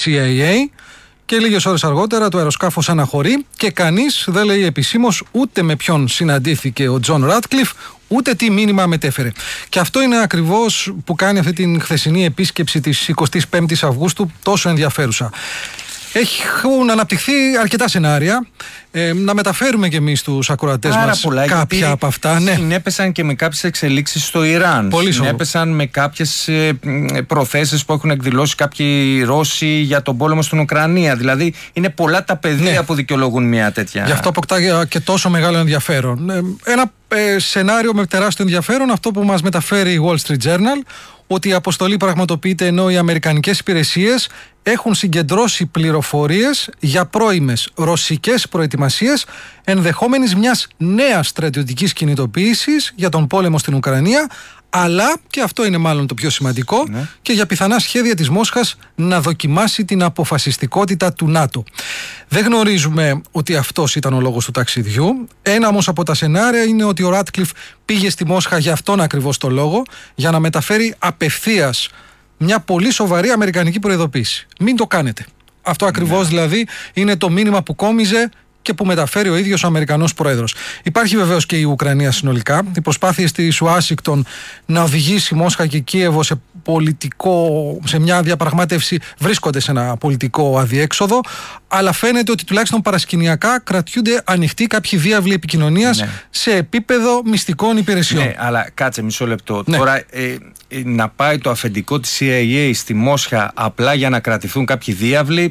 CIA. Και λίγες ώρες αργότερα το αεροσκάφος αναχωρεί και κανείς δεν λέει επισήμως ούτε με ποιον συναντήθηκε ο Τζον Ράτκλιφ, ούτε τι μήνυμα μετέφερε. Και αυτό είναι ακριβώς που κάνει αυτή την χθεσινή επίσκεψη της 25ης Αυγούστου τόσο ενδιαφέρουσα. Έχουν αναπτυχθεί αρκετά σενάρια. Να μεταφέρουμε και εμείς τους ακροατές μας κάποια από αυτά. Ναι. Συνέπεσαν και με κάποιες εξελίξεις στο Ιράν. Συνέπεσαν με κάποιες προθέσεις που έχουν εκδηλώσει κάποιοι Ρώσοι για τον πόλεμο στην Ουκρανία. Δηλαδή είναι πολλά τα πεδία που δικαιολογούν μια τέτοια. Γι' αυτό αποκτά και τόσο μεγάλο ενδιαφέρον. Ένα σενάριο με τεράστιο ενδιαφέρον, αυτό που μας μεταφέρει η Wall Street Journal, ότι η αποστολή πραγματοποιείται ενώ οι αμερικανικές υπηρεσίες έχουν συγκεντρώσει πληροφορίες για πρώιμες ρωσικές προετοιμασίες ενδεχόμενης μιας νέας στρατιωτικής κινητοποίησης για τον πόλεμο στην Ουκρανία, αλλά, και αυτό είναι μάλλον το πιο σημαντικό, και για πιθανά σχέδια της Μόσχας να δοκιμάσει την αποφασιστικότητα του ΝΑΤΟ. Δεν γνωρίζουμε ότι αυτός ήταν ο λόγος του ταξιδιού. Ένα όμως από τα σενάρια είναι ότι ο Ράτκλιφ πήγε στη Μόσχα για αυτόν ακριβώς το λόγο, για να μεταφέρει απευθείας μια πολύ σοβαρή αμερικανική προειδοποίηση. Μην το κάνετε. Αυτό ακριβώς δηλαδή είναι το μήνυμα που κόμιζε και που μεταφέρει ο ίδιος ο Αμερικανός Πρόεδρος. Υπάρχει βεβαίως και η Ουκρανία συνολικά. Οι προσπάθειες της Ουάσιγκτον να οδηγήσει Μόσχα και Κίεβο σε μια διαπραγμάτευση βρίσκονται σε ένα πολιτικό αδιέξοδο, αλλά φαίνεται ότι τουλάχιστον παρασκηνιακά κρατιούνται ανοιχτοί κάποιοι διάβλοι επικοινωνίας σε επίπεδο μυστικών υπηρεσιών. Ναι, αλλά κάτσε μισό λεπτό. Τώρα να πάει το αφεντικό της CIA στη Μόσχα απλά για να κρατηθούν κάποιοι διάβλοι.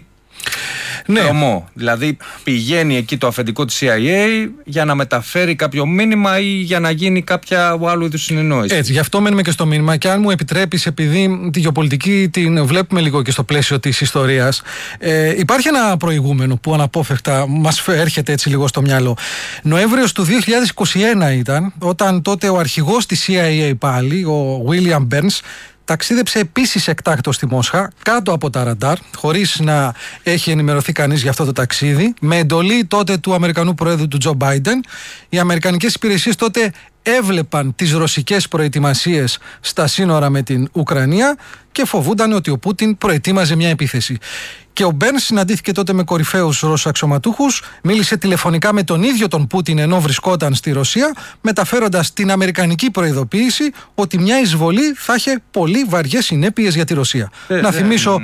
Ναι. Δηλαδή πηγαίνει εκεί το αφεντικό της CIA για να μεταφέρει κάποιο μήνυμα ή για να γίνει κάποια άλλου είδους συνεννόηση. Έτσι, γι' αυτό μένουμε και στο μήνυμα. Και αν μου επιτρέπεις, επειδή τη γεωπολιτική την βλέπουμε λίγο και στο πλαίσιο της ιστορίας, υπάρχει ένα προηγούμενο που αναπόφευκτα μας έρχεται έτσι λίγο στο μυαλό. Νοέμβριος του 2021 ήταν, όταν τότε ο αρχηγός της CIA πάλι, ο William Burns, ταξίδεψε επίσης εκτάκτως στη Μόσχα, κάτω από τα ραντάρ, χωρίς να έχει ενημερωθεί κανείς για αυτό το ταξίδι, με εντολή τότε του Αμερικανού Προέδρου του Τζο Μπάιντεν. Οι αμερικανικές υπηρεσίες τότε έβλεπαν τις ρωσικές προετοιμασίες στα σύνορα με την Ουκρανία και φοβούνταν ότι ο Πούτιν προετοίμαζε μια επίθεση. Και ο Μπέρνς συναντήθηκε τότε με κορυφαίους Ρώσους αξιωματούχους, μίλησε τηλεφωνικά με τον ίδιο τον Πούτιν ενώ βρισκόταν στη Ρωσία, μεταφέροντας την αμερικανική προειδοποίηση ότι μια εισβολή θα είχε πολύ βαριές συνέπειες για τη Ρωσία. Να θυμίσω,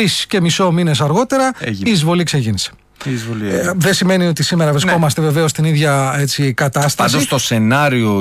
3,5 μήνες αργότερα η εισβολή ξεκίνησε. Δεν σημαίνει ότι σήμερα βρισκόμαστε βεβαίως στην ίδια κατάσταση. Πάντως το σενάριο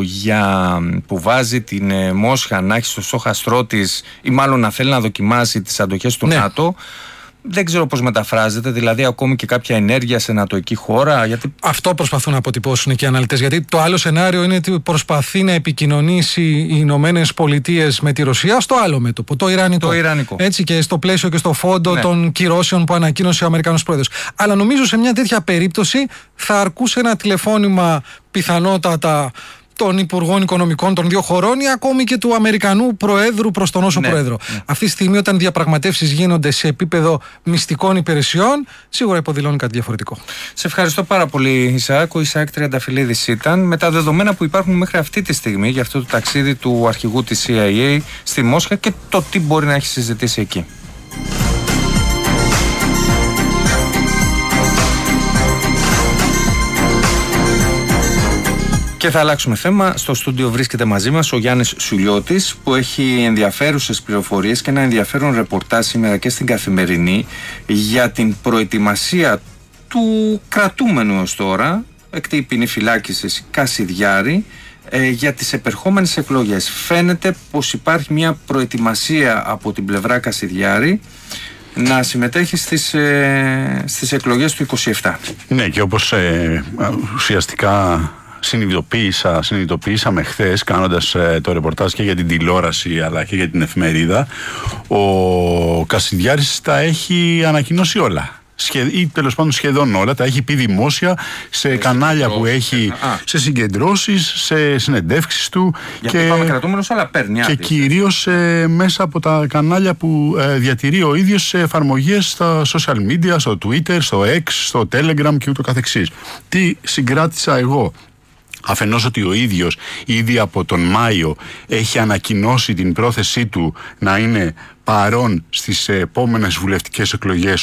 που βάζει την Μόσχα να έχει στο στόχαστρό της, ή μάλλον να θέλει να δοκιμάσει τις αντοχές του ΝΑΤΟ, δεν ξέρω πώς μεταφράζεται, δηλαδή ακόμη και κάποια ενέργεια σε νατοική χώρα. Γιατί... Αυτό προσπαθούν να αποτυπώσουν και οι αναλυτές. Γιατί το άλλο σενάριο είναι ότι προσπαθεί να επικοινωνήσει οι Ηνωμένες Πολιτείες με τη Ρωσία στο άλλο μέτωπο, το Ιρανικό. Έτσι, και στο πλαίσιο και στο φόντο των κυρώσεων που ανακοίνωσε ο Αμερικανός Πρόεδρος. Αλλά νομίζω σε μια τέτοια περίπτωση θα αρκούσε ένα τηλεφώνημα πιθανότατα των Υπουργών Οικονομικών των δύο χωρών ή ακόμη και του Αμερικανού Προέδρου προς τον Όσο Πρόεδρο. Αυτή τη στιγμή, όταν διαπραγματεύσεις γίνονται σε επίπεδο μυστικών υπηρεσιών, σίγουρα υποδηλώνει κάτι διαφορετικό. Σε ευχαριστώ πάρα πολύ, Ισαάκ. Ο Ισαάκ Τριανταφυλλίδης ήταν. Με τα δεδομένα που υπάρχουν μέχρι αυτή τη στιγμή για αυτό το ταξίδι του αρχηγού της CIA στη Μόσχα και το τι μπορεί να έχει συζητήσει εκεί. Και θα αλλάξουμε θέμα. Στο στούντιο βρίσκεται μαζί μας ο Γιάννης Σουλιώτης, που έχει ενδιαφέρουσες πληροφορίες και ένα ενδιαφέρον ρεπορτάζ σήμερα και στην Καθημερινή για την προετοιμασία του κρατούμενου ως τώρα, εκτή ποινή φυλάκισης Κασιδιάρη, για τις επερχόμενες εκλογές. Φαίνεται πως υπάρχει μια προετοιμασία από την πλευρά Κασιδιάρη να συμμετέχει στις εκλογές του 27. Ναι, και όπως ουσιαστικά συνειδητοποίησαμε χθες, κάνοντας το ρεπορτάζ και για την τηλεόραση αλλά και για την εφημερίδα, ο Κασιδιάρης τα έχει ανακοινώσει όλα. Ή τέλος πάντων σχεδόν όλα, τα έχει πει δημόσια σε κανάλια που έχει, σε συγκεντρώσεις, σε συνεντεύξεις του. Γιατί πάμε κρατούμενος, αλλά παίρνει άδειες. Και κυρίως μέσα από τα κανάλια που διατηρεί ο ίδιος σε εφαρμογές στα social media, στο Twitter, στο X, στο Telegram και ούτω καθεξής. Τι συγκράτησα εγώ? Αφενός ότι ο ίδιος ήδη από τον Μάιο έχει ανακοινώσει την πρόθεσή του να είναι παρόν στις επόμενες βουλευτικές εκλογές